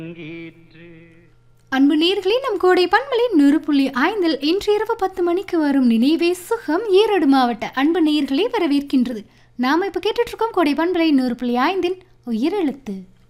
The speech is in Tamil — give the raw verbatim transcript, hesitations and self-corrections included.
அன்பு நேயர்களே, நம் கோடை பண்பலை நூறு புள்ளி ஐந்தில் இன்று இரவு பத்து மணிக்கு வரும் நினைவே சுகம் ஈரோடு மாவட்ட அன்பு நேயர்களே வரவேற்கின்றது. நாம இப்ப கேட்டுட்டு இருக்கோம் கோடை பண்பலை நூறு புள்ளி ஐந்தின் உயிரெழுத்து.